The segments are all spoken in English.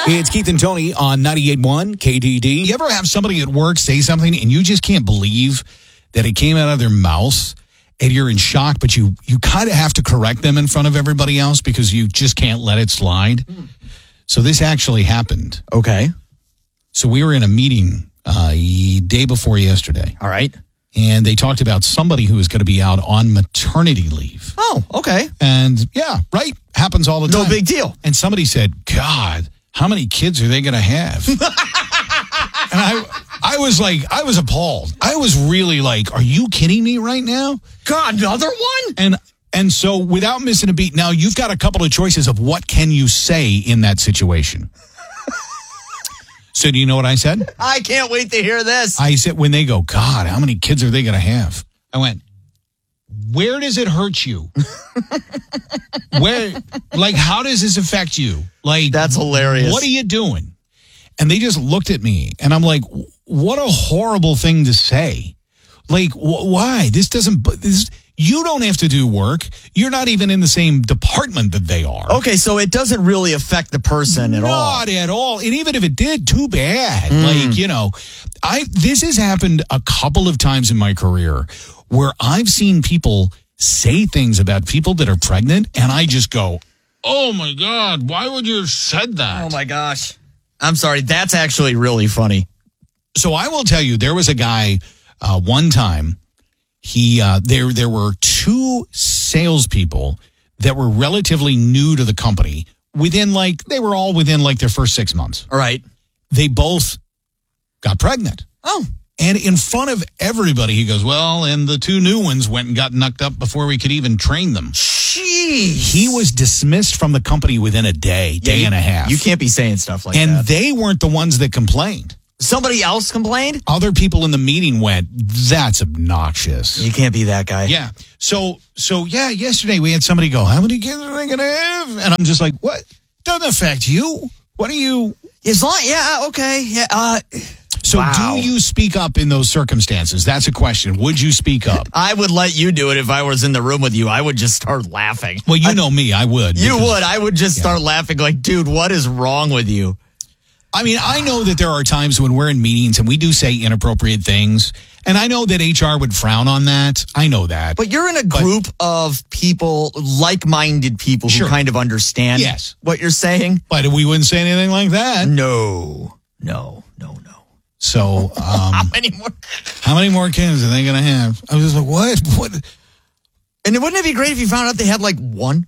It's Keith and Tony on 98.1 KDD. You ever have somebody at work say something and you just can't believe that it came out of their mouth and you're in shock, but you kind of have to correct them in front of everybody else because you just can't let it slide? So this actually happened. Okay. So we were in a meeting day before yesterday. All right. And they talked about somebody who is going to be out on maternity leave. Oh, okay. And yeah, right. Happens all the time. No big deal. And somebody said, God, how many kids are they going to have? And I was like, I was appalled. I was really like, are you kidding me right now? God, another one? And so without missing a beat, now you've got a couple of choices of what can you say in that situation. So do you know what I said? I can't wait to hear this. I said, when they go, God, how many kids are they going to have? I went, where does it hurt you? How does this affect you? Like, that's hilarious. What are you doing? And they just looked at me and I'm like, what a horrible thing to say. Like, why? You don't have to do work. You're not even in the same department that they are. Okay, so it doesn't really affect the person at all. Not at all. And even if it did, too bad. This has happened a couple of times in my career where I've seen people say things about people that are pregnant, and I just go, oh, my God, why would you have said that? Oh, my gosh. I'm sorry. That's actually really funny. So I will tell you, there was a guy one time. There were two salespeople that were relatively new to the company. They were all within their first 6 months. All right. They both got pregnant. Oh. And in front of everybody, he goes, well, and the two new ones went and got knocked up before we could even train them. Jeez. He was dismissed from the company within a day and a half. You can't be saying stuff like that. And they weren't the ones that complained. Somebody else complained? Other people in the meeting went, that's obnoxious. You can't be that guy. Yeah. So yesterday we had somebody go, how many kids are they going to have? And I'm just like, what? Doesn't affect you. What are you? Okay. Yeah. So do you speak up in those circumstances? That's a question. Would you speak up? I would let you do it if I was in the room with you. I would just start laughing. Well, you know me. I would. You would. I would just start laughing like, dude, what is wrong with you? I mean, I know that there are times when we're in meetings and we do say inappropriate things. And I know that HR would frown on that. I know that. But you're in a group of people, like-minded people who kind of understand what you're saying. But we wouldn't say anything like that. No. So, how many more kids are they going to have? I was just like, what? And wouldn't it be great if you found out they had one?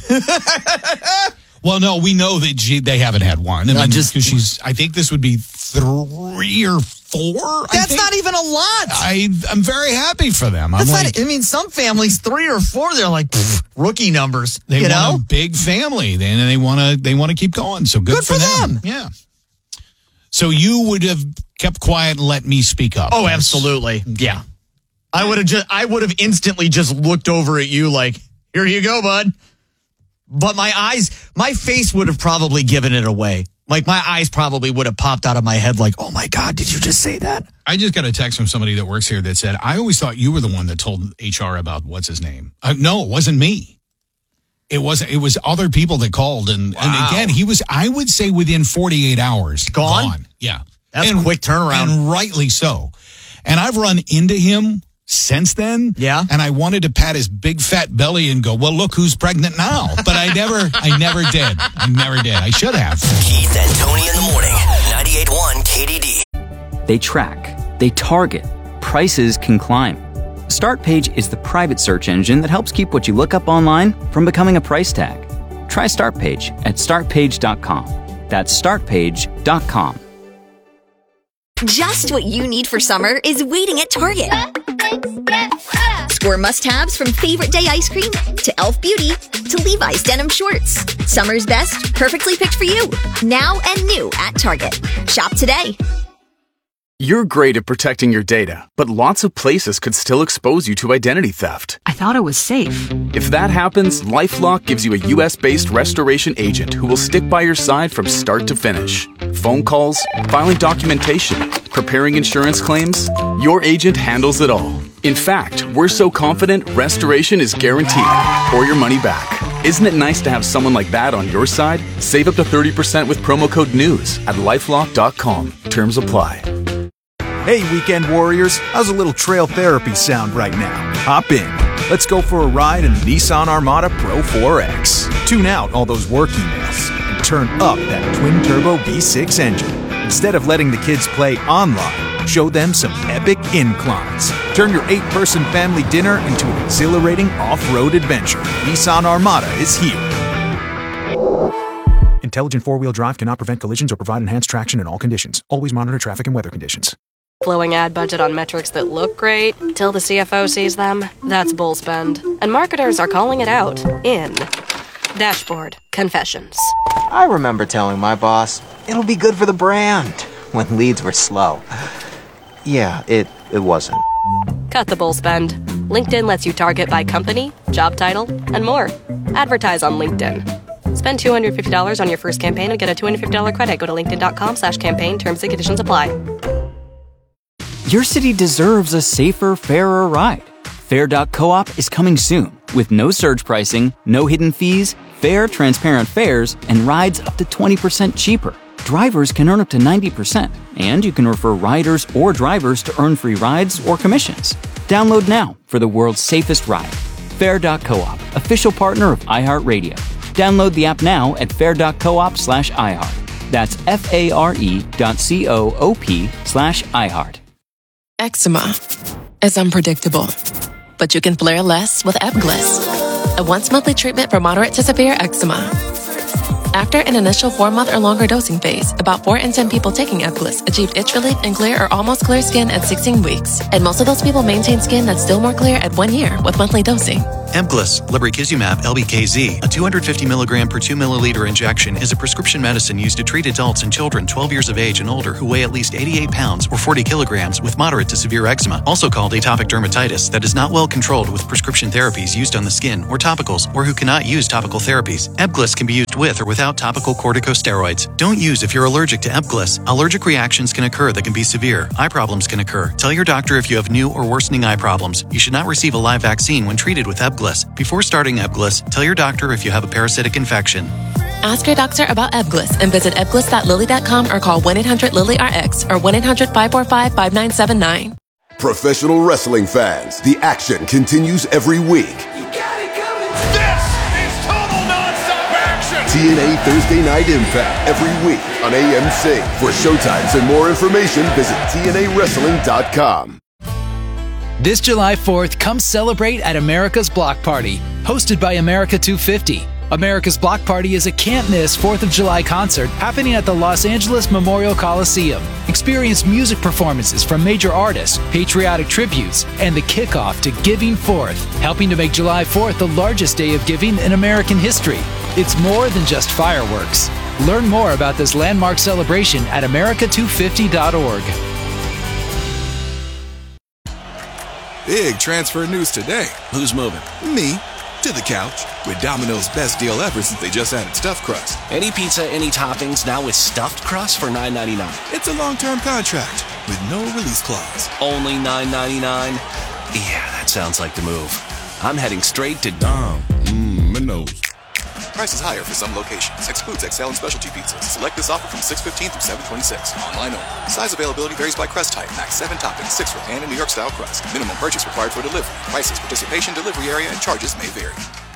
Well, no, we know that they haven't had one. I think this would be 3 or 4. That's not even a lot. I'm very happy for them. Some families, 3 or 4, they're like rookie numbers. They want a big family, and they want to keep going. So good for them. Yeah. So you would have kept quiet and let me speak up. Oh, absolutely. Yeah. I would have instantly just looked over at you like, here you go, bud. But my face would have probably given it away. Like my eyes probably would have popped out of my head like, oh my God, did you just say that? I just got a text from somebody that works here that said, I always thought you were the one that told HR about what's his name. No, it wasn't me. It was other people that called. And again, he was, I would say within 48 hours. Gone. Yeah. That's a quick turnaround. And rightly so. And I've run into him since then. Yeah. And I wanted to pat his big fat belly and go, well, look who's pregnant now. But I never did. I should have. Keith and Tony in the morning. 98.1 KDD. They track. They target. Prices can climb. Startpage is the private search engine that helps keep what you look up online from becoming a price tag. Try Startpage at startpage.com. That's startpage.com. Just what you need for summer is waiting at Target. Score must-haves from Favorite Day ice cream to Elf Beauty to Levi's denim shorts. Summer's best, perfectly picked for you. Now and new at Target. Shop today. You're great at protecting your data, but lots of places could still expose you to identity theft. I thought it was safe. If that happens, LifeLock gives you a U.S.-based restoration agent who will stick by your side from start to finish. Phone calls, filing documentation, preparing insurance claims, your agent handles it all. In fact, we're so confident restoration is guaranteed or your money back. Isn't it nice to have someone like that on your side? Save up to 30% with promo code NEWS at LifeLock.com. Terms apply. Hey, weekend warriors, how's a little trail therapy sound right now? Hop in. Let's go for a ride in the Nissan Armada Pro 4X. Tune out all those work emails and turn up that twin-turbo V6 engine. Instead of letting the kids play online, show them some epic inclines. Turn your 8-person family dinner into an exhilarating off-road adventure. Nissan Armada is here. Intelligent four-wheel drive cannot prevent collisions or provide enhanced traction in all conditions. Always monitor traffic and weather conditions. Blowing ad budget on metrics that look great till the CFO sees them? That's bull spend. And marketers are calling it out in Dashboard Confessions. I remember telling my boss, it'll be good for the brand, when leads were slow. Yeah, it wasn't. Cut the bull spend. LinkedIn lets you target by company, job title, and more. Advertise on LinkedIn. Spend $250 on your first campaign and get a $250 credit. Go to linkedin.com/campaign. Terms and conditions apply. Your city deserves a safer, fairer ride. Fair.coop is coming soon with no surge pricing, no hidden fees, fair, transparent fares, and rides up to 20% cheaper. Drivers can earn up to 90%, and you can refer riders or drivers to earn free rides or commissions. Download now for the world's safest ride. Fair.coop, official partner of iHeartRadio. Download the app now at fair.coop/iHeart. That's FARE.coop/iHeart. Eczema is unpredictable, but you can flare less with Ebglyss, a once-monthly treatment for moderate to severe eczema. After an initial 4-month or longer dosing phase, about 4 in 10 people taking Ebglyss achieved itch relief and clear or almost clear skin at 16 weeks. And most of those people maintain skin that's still more clear at 1 year with monthly dosing. Ebglyss, lebrikizumab LBKZ, a 250 milligram per 2 milliliter injection, is a prescription medicine used to treat adults and children 12 years of age and older who weigh at least 88 pounds or 40 kilograms with moderate to severe eczema, also called atopic dermatitis, that is not well controlled with prescription therapies used on the skin or topicals, or who cannot use topical therapies. Ebglyss can be used with or without topical corticosteroids. Don't use if you're allergic to Ebglyss. Allergic reactions can occur that can be severe. Eye problems can occur. Tell your doctor if you have new or worsening eye problems. You should not receive a live vaccine when treated with Ebglyss. Before starting Ebglyss, tell your doctor if you have a parasitic infection. Ask your doctor about Ebglyss and visit ebglyss.lilly.com or call 1-800-LILY-RX or 1-800-545-5979. Professional wrestling fans, the action continues every week. This is total nonstop action! TNA Thursday Night Impact every week on AMC. For showtimes and more information, visit TNAWrestling.com. This July 4th, come celebrate at America's Block Party, hosted by America 250. America's Block Party is a can't-miss 4th of July concert happening at the Los Angeles Memorial Coliseum. Experience music performances from major artists, patriotic tributes, and the kickoff to Giving Forth, helping to make July 4th the largest day of giving in American history. It's more than just fireworks. Learn more about this landmark celebration at america250.org. Big transfer news today. Who's moving? Me. To the couch. With Domino's best deal ever since they just added stuffed crust. Any pizza, any toppings, now with stuffed crust for $9.99. It's a long-term contract with no release clause. Only $9.99? Yeah, that sounds like the move. I'm heading straight to Domino's. Prices higher for some locations. Excludes XL and specialty pizzas. Select this offer from 6/15 through 7/26. Online only. Size availability varies by crust type. Max 7 toppings, 6 for pan and New York style crust. Minimum purchase required for delivery. Prices, participation, delivery area, and charges may vary.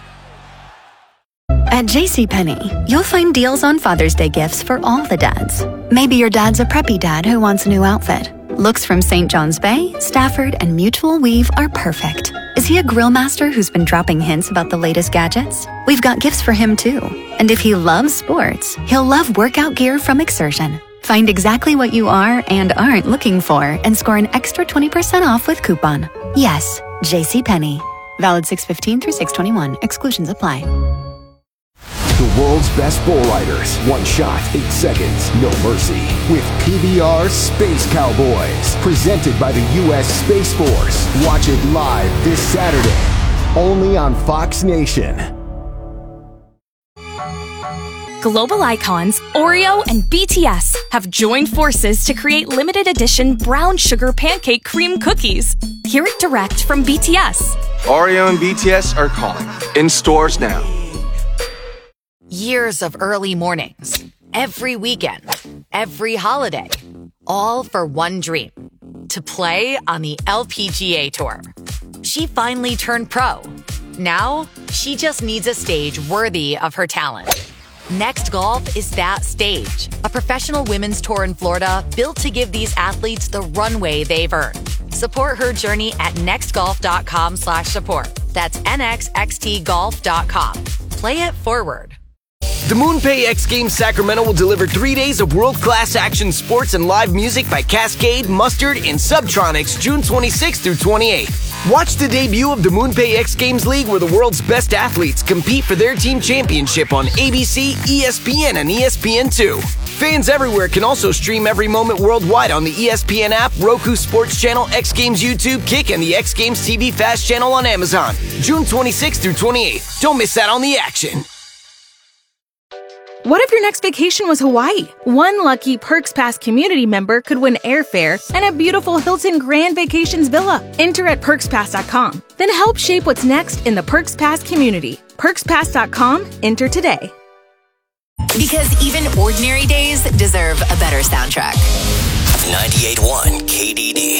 At JCPenney, you'll find deals on Father's Day gifts for all the dads. Maybe your dad's a preppy dad who wants a new outfit. Looks from St. John's Bay, Stafford, and Mutual Weave are perfect. Is he a grill master who's been dropping hints about the latest gadgets? We've got gifts for him too. And if he loves sports, he'll love workout gear from Exertion. Find exactly what you are and aren't looking for and score an extra 20% off with coupon. Yes, JCPenney. Valid 6/15 through 6/21. Exclusions apply. The world's best bull riders. One shot, 8 seconds, no mercy. With PBR Space Cowboys. Presented by the U.S. Space Force. Watch it live this Saturday. Only on Fox Nation. Global icons Oreo and BTS have joined forces to create limited edition brown sugar pancake cream cookies. Hear it direct from BTS. Oreo and BTS are calling. In stores now. Years of early mornings, every weekend, every holiday, all for one dream, to play on the LPGA Tour. She finally turned pro. Now, she just needs a stage worthy of her talent. Next Golf is that stage, a professional women's tour in Florida built to give these athletes the runway they've earned. Support her journey at nextgolf.com/support. That's nxxtgolf.com. Play it forward. The MoonPay X Games Sacramento will deliver 3 days of world-class action sports and live music by Cascade, Mustard, and Subtronics June 26th through 28th. Watch the debut of the MoonPay X Games League, where the world's best athletes compete for their team championship on ABC, ESPN, and ESPN2. Fans everywhere can also stream every moment worldwide on the ESPN app, Roku Sports Channel, X Games YouTube, Kick, and the X Games TV Fast Channel on Amazon. June 26th through 28th. Don't miss out on the action. What if your next vacation was Hawaii? One lucky Perks Pass community member could win airfare and a beautiful Hilton Grand Vacations villa. Enter at PerksPass.com. Then help shape what's next in the Perks Pass community. PerksPass.com. Enter today. Because even ordinary days deserve a better soundtrack. 98.1 KDD.